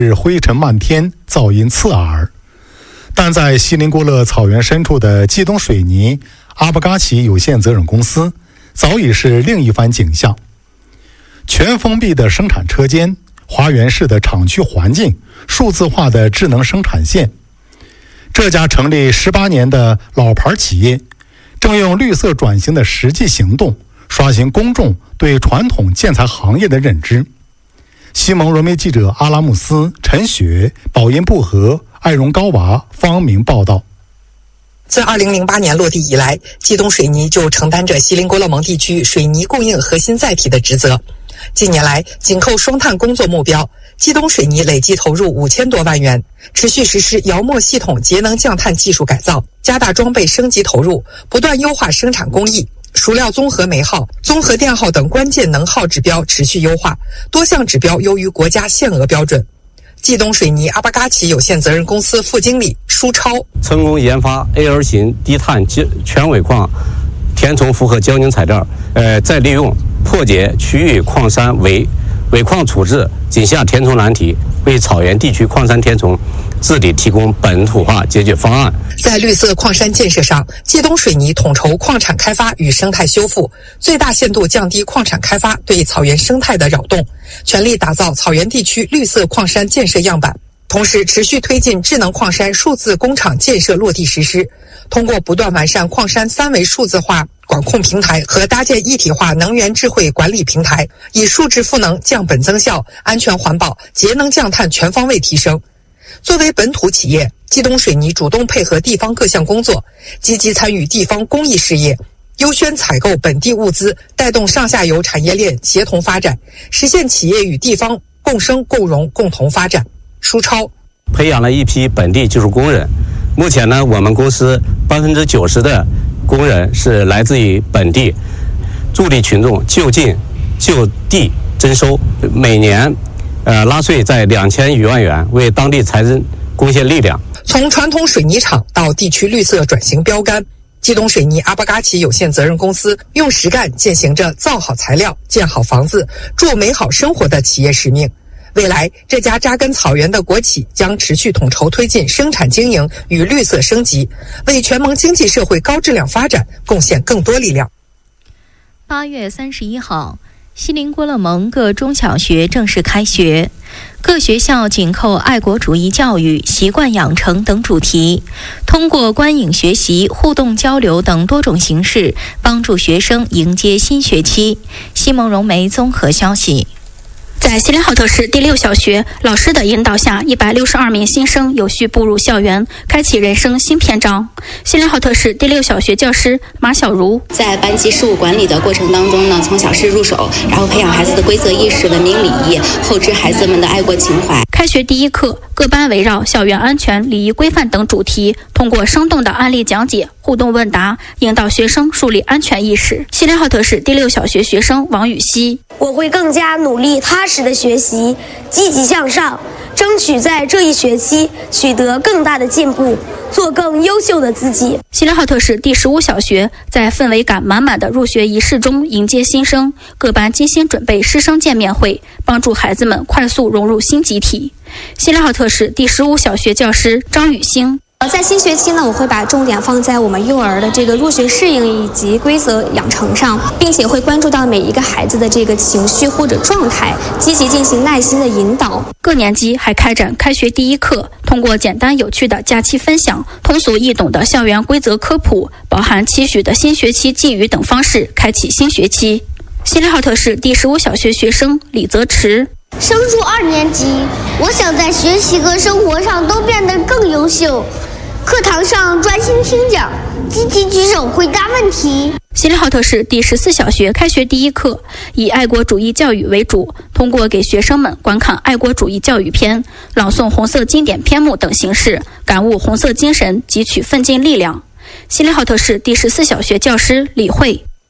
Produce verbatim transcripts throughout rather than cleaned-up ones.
是灰尘漫天，噪音刺耳。但在锡林郭勒草原深处的冀东水泥阿布嘎奇有限责任公司，早已是另一番景象。全封闭的生产车间，花园式的厂区环境，数字化的智能生产线。这家成立十八年的老牌企业，正用绿色转型的实际行动，刷新公众对传统建材行业的认知。西蒙融媒记者阿拉穆斯、陈雪、宝音布和、艾荣高娃、方明报道。 自二零零八年落地以来，冀东水泥就承担着锡林郭勒盟地区水泥供应核心载体的职责。近年来，紧扣双碳工作目标，冀东水泥累计投入五千多万元，持续实施窑墨系统节能降碳技术改造，加大装备升级投入，不断优化生产工艺。熟料综合煤耗、综合电耗等关键能耗指标持续优化，多项指标优于国家限额标准。冀东水泥阿巴嘎奇有限责任公司副经理舒超： 成功研发 A 二 型低碳全尾矿填充复合胶凝材料，呃，再利用破解区域矿山尾尾矿处置井下填充难题，为草原地区矿山填充治理提供本土化解决方案。 在绿色矿山建设上，冀东水泥统筹矿产开发与生态修复，最大限度降低矿产开发对草原生态的扰动，全力打造草原地区绿色矿山建设样板。同时，持续推进智能矿山数字工厂建设落地实施，通过不断完善矿山三维数字化管控平台和搭建一体化能源智慧管理平台，以数字赋能降本增效、安全环保、节能降碳全方位提升。作为本土企业，冀东水泥主动配合地方各项工作，积极参与地方公益事业，优先采购本地物资，带动上下游产业链协同发展，实现企业与地方共生共荣共同发展。舒超： 培养了一批本地技术工人，目前呢，我们公司百分之九十的工人是来自于本地，助力群众就近就地增收，每年呃纳税在两千余万元，为当地财政贡献力量。 从传统水泥厂到地区绿色转型标杆，冀东水泥阿巴嘎奇有限责任公司用实干践行着造好材料、建好房子、筑美好生活的企业使命。未来，这家扎根草原的国企将持续统筹推进生产经营与绿色升级，为全盟经济社会高质量发展贡献更多力量。 八月三十一号，锡林郭勒盟各中小学正式开学，各学校紧扣爱国主义教育、习惯养成等主题，通过观影学习、互动交流等多种形式，帮助学生迎接新学期。西蒙融媒综合消息。 在锡林浩特市第六小学老师的引导下，一百六十二名新生有序步入校园，开启人生新篇章。锡林浩特市第六小学教师马小茹在班级事务管理的过程当中呢，从小事入手，然后培养孩子的规则意识、文明礼仪，厚植孩子们的爱国情怀。 开学第一课，各班围绕校园安全、礼仪规范等主题，通过生动的案例讲解、互动问答，引导学生树立安全意识。锡林浩特市第六小学学生王雨熙： 我会更加努力踏实的学习，积极向上，争取在这一学期取得更大的进步，做更优秀的自己。 锡林浩特市第十五小学在氛围感满满的入学仪式中迎接新生，各班精心准备师生见面会，帮助孩子们快速融入新集体。锡林浩特市第十五小学教师张雨欣： 在新学期呢，我会把重点放在我们幼儿的这个入学适应以及规则养成上，并且会关注到每一个孩子的这个情绪或者状态，积极进行耐心的引导。 各年级还开展开学第一课，通过简单有趣的假期分享、通俗易懂的校园规则科普、饱含期许的新学期寄语等方式，开启新学期。锡林浩特市第十五小学学生李泽池： 升入二年级，我想在学习和生活上都变得更优秀。课堂上专心听讲，积极举手回答问题。 锡林浩特市第十四小学开学第一课，以爱国主义教育为主，通过给学生们观看爱国主义教育片、朗诵红色经典篇目等形式，感悟红色精神，汲取奋进力量。锡林浩特市第十四小学教师李慧：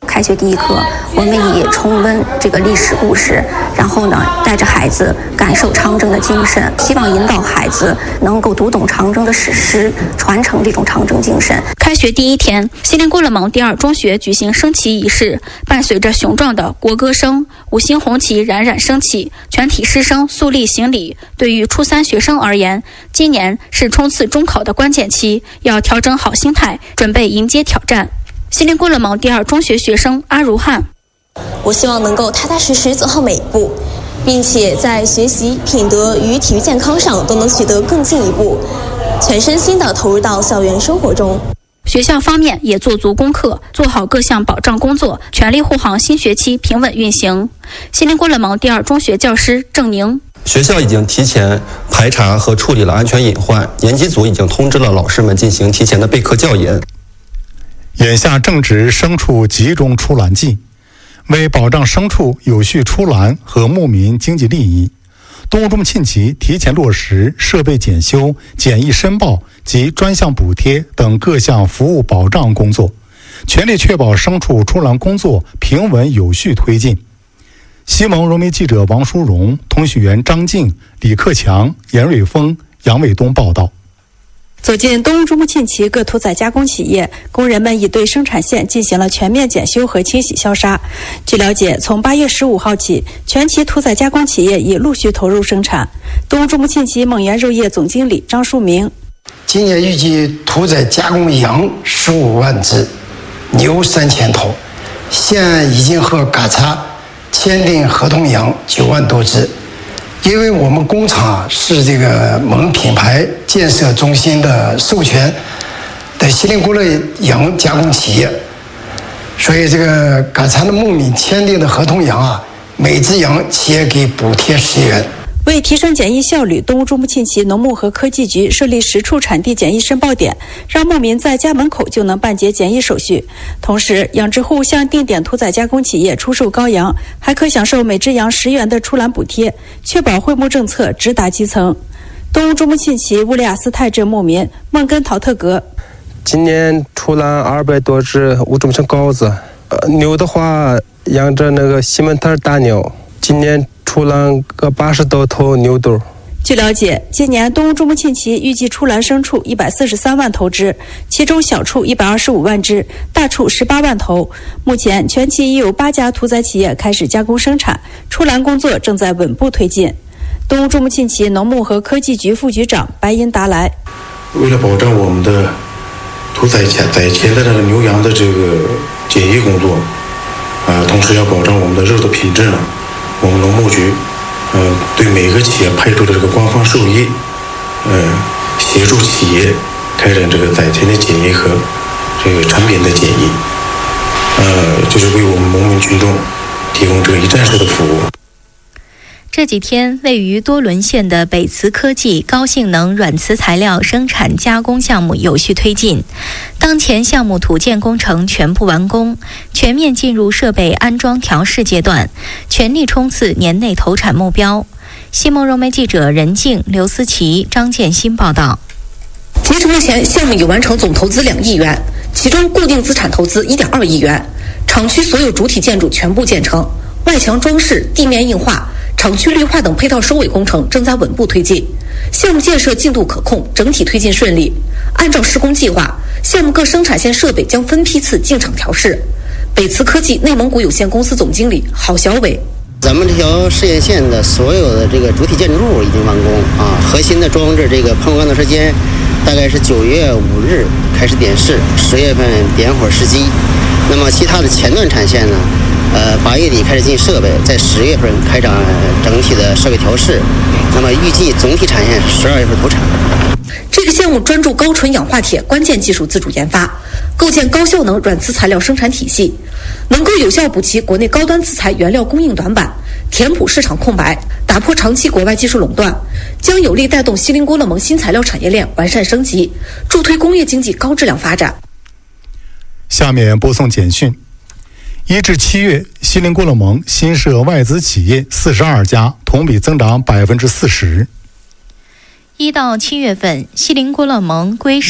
开学第一课，我们以重温这个历史故事，然后呢，带着孩子感受长征的精神，希望引导孩子能够读懂长征的史诗，传承这种长征精神。 开学第一天，锡林郭勒盟第二中学举行升旗仪式，伴随着雄壮的国歌声，五星红旗冉冉升起，全体师生肃立行礼。对于初三学生而言，今年是冲刺中考的关键期，要调整好心态，准备迎接挑战。锡林郭勒盟第二中学学生阿如汉， 我希望能够踏踏实实走好每一步，并且在学习、品德与体育健康上都能取得更进一步，全身心地投入到校园生活中。 学校方面也做足功课，做好各项保障工作，全力护航新学期平稳运行。锡林郭勒盟第二中学教师郑宁， 学校已经提前排查和处理了安全隐患，年级组已经通知了老师们进行提前的备课教研。 眼下正值牲畜集中出栏季，为保障牲畜有序出栏和牧民经济利益，动物中庆旗提前落实设备检修、检疫申报及专项补贴等各项服务保障工作，全力确保牲畜出栏工作平稳有序推进。西蒙融媒记者王淑荣、通讯员张静、李克强、严瑞峰、杨伟东报道。 走进东乌珠穆沁旗各屠宰加工企业，工人们已对生产线进行了全面检修和清洗消杀。据了解，从八月十五号起，全旗屠宰加工企业已陆续投入生产。东乌珠穆沁旗蒙源肉业总经理张树明， 今年预计屠宰加工羊十五万只，牛三千头，现已经和嘎查签订合同羊九万多只。因为我们工厂是这个蒙品牌建设中心的授权的锡林郭勒羊加工企业，所以这个嘎查的牧民签订的合同羊啊，每只羊企业给补贴十元。 为提升检疫效率，东乌珠穆沁旗农牧和科技局设立十处产地检疫申报点，让牧民在家门口就能办结检疫手续。同时，养殖户向定点屠宰加工企业出售羔羊，还可享受每只羊十元的出栏补贴，确保会牧政策直达基层。东乌珠穆沁旗乌利亚斯泰镇牧民孟根陶特格， 今年出栏二百多只乌珠穆沁羔子，呃，牛的话养着那个西门特大牛，今年出栏个八十多头牛犊。 据了解，今年东乌珠穆沁旗预计出栏牲畜一百四十三万头只，其中小畜一百二十五万只，大畜十八万头。目前，全旗已有八家屠宰企业开始加工生产，出栏工作正在稳步推进。东乌珠穆沁旗农牧和科技局副局长白银达来， 为了保障我们的屠宰前宰前的这个牛羊的这个检疫工作，呃，同时要保障我们的肉的品质呢，我们农牧局，呃，对每个企业派出的这个官方兽医，呃，协助企业开展这个宰前的检疫和这个产品的检疫，呃，就是为我们农民群众提供这个一站式的服务。 这几天，位于多伦县的北磁科技高性能软磁材料生产加工项目有序推进。当前项目土建工程全部完工，全面进入设备安装调试阶段，全力冲刺年内投产目标。西蒙融媒记者任静、刘思琪、张建新报道。 截至目前，项目已完成总投资两亿元，其中固定资产投资一点二亿元，厂区所有主体建筑全部建成，外墙装饰、地面硬化、厂区绿化等配套收尾工程正在稳步推进，项目建设进度可控，整体推进顺利。按照施工计划，项目各生产线设备将分批次进场调试。北磁科技内蒙古有限公司总经理郝小伟， 咱们这条试验线的所有的这个主体建筑物已经完工啊，核心的装置这个喷光的时间大概是九月五日开始点试，十月份点火试机。那么其他的前段产线呢？呃，八月底开始进设备，在十月份开展整体的设备调试，那么预计总体产线十二月份投产。 这个项目专注高纯氧化铁关键技术自主研发，构建高效能软磁材料生产体系，能够有效补齐国内高端磁材原料供应短板，填补市场空白，打破长期国外技术垄断，将有力带动锡林郭勒盟新材料产业链完善升级，助推工业经济高质量发展。 下面播送简讯。一至七月，锡林郭勒盟新设外资企业四十二家，同比增长百分之四十。 一到七月份，锡林郭勒盟规上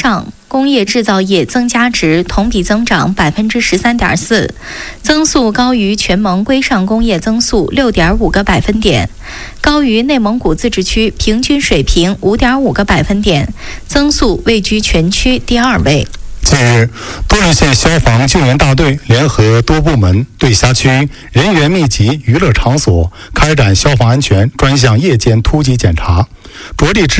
工业制造业增加值同比增长百分之十三点四，增速高于全盟规上工业增速六点五个百分点，高于内蒙古自治区平均水平五点五个百分点，增速位居全区第二位。 近日，多伦县消防救援大队联合多部门对辖区人员密集娱乐场所开展消防安全专项夜间突击检查，着力支